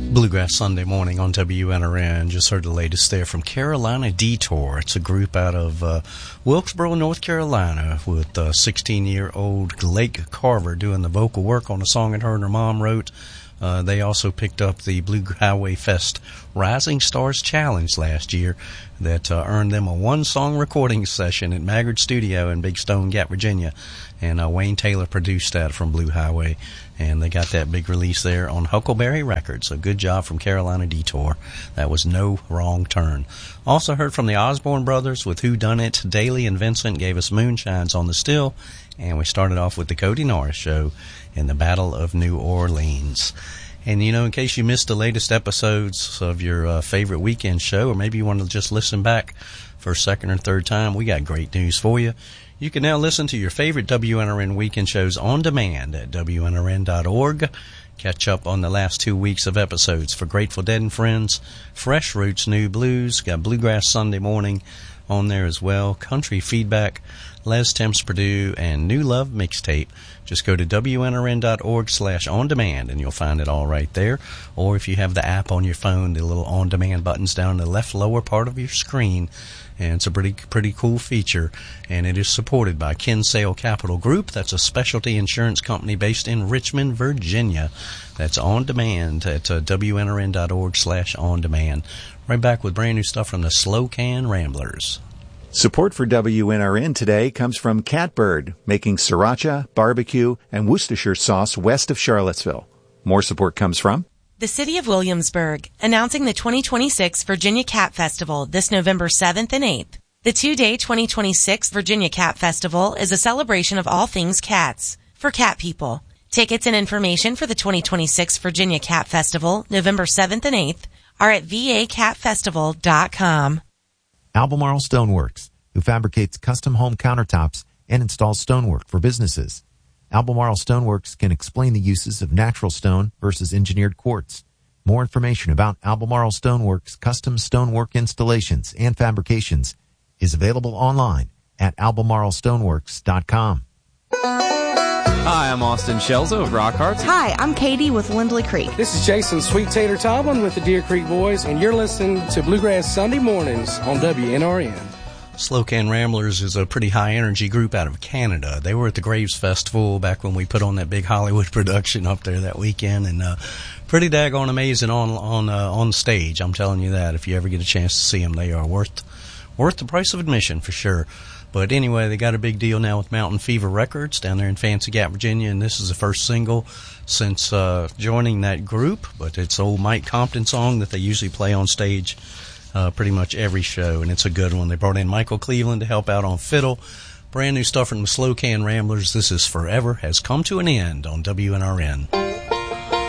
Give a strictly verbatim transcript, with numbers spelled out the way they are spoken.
Bluegrass Sunday morning on W N R N. Just heard the latest there from Carolina Detour. It's a group out of uh, Wilkesboro, North Carolina, with uh, sixteen-year-old Lake Carver doing the vocal work on a song that her and her mom wrote. Uh, they also picked up the Blue Highway Fest Rising Stars Challenge last year that uh, earned them a one-song recording session at Maggard Studio in Big Stone Gap, Virginia. And uh, Wayne Taylor produced that from Blue Highway, and they got that big release there on Huckleberry Records. A good job from Carolina Detour. That was no wrong turn. Also heard from the Osborne Brothers with Who Done It. Daly and Vincent gave us Moonshines on the Still, and we started off with the Cody Norris Show in the Battle of New Orleans. And, you know, in case you missed the latest episodes of your uh, favorite weekend show, or maybe you want to just listen back for a second or third time, we got great news for you. You can now listen to your favorite W N R N weekend shows on demand at W N R N dot org. Catch up on the last two weeks of episodes for Grateful Dead and Friends, Fresh Roots, New Blues, got Bluegrass Sunday Morning on there as well, Country Feedback, Les Temps Purdue, and New Love Mixtape. Just go to W N R N dot org slash on demand and you'll find it all right there. Or if you have the app on your phone, the little on demand buttons down in the left lower part of your screen. And it's a pretty pretty cool feature, and it is supported by Kinsale Capital Group. That's a specialty insurance company based in Richmond, Virginia. That's on demand at uh, W N R N dot org slash on demand. Right back with brand new stuff from the Slow Can Ramblers. Support for W N R N today comes from Catbird, making sriracha, barbecue, and Worcestershire sauce west of Charlottesville. More support comes from the City of Williamsburg, announcing the twenty twenty-six Virginia Cat Festival this November seventh and eighth. The two-day twenty twenty-six Virginia Cat Festival is a celebration of all things cats, for cat people. Tickets and information for the twenty twenty-six Virginia Cat Festival, November seventh and eighth, are at v a cat festival dot com. Albemarle Stoneworks, who fabricates custom home countertops and installs stonework for businesses. Albemarle Stoneworks can explain the uses of natural stone versus engineered quartz. More information about Albemarle Stoneworks custom stonework installations and fabrications is available online at albemarle stoneworks dot com. Hi, I'm Austin Shelza of Rock Hearts. Hi, I'm Katie with Lindley Creek. This is Jason Sweet Tater Tomlin with the Deer Creek Boys, and you're listening to Bluegrass Sunday Mornings on W N R N. Slow Can Ramblers is a pretty high-energy group out of Canada. They were at the Graves Festival back when we put on that big Hollywood production up there that weekend, and uh, pretty daggone amazing on on uh, on stage. I'm telling you that. If you ever get a chance to see them, they are worth worth the price of admission for sure. But anyway, they got a big deal now with Mountain Fever Records down there in Fancy Gap, Virginia, and this is the first single since uh, joining that group. But it's old Mike Compton song that they usually play on stage Uh, pretty much every show, and it's a good one. They brought in Michael Cleveland to help out on fiddle. Brand new stuff from the Slow Can Ramblers. This is Forever Has Come to an End on W N R N.